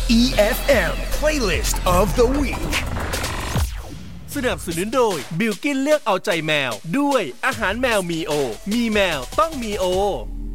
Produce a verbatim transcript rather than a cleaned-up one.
อี เอฟ เอ็ม Playlist of the Week สนับสนุนโดยบิลกินเลือกเอาใจแมวด้วยอาหารแมวมีโอมีแมวต้องมีโอ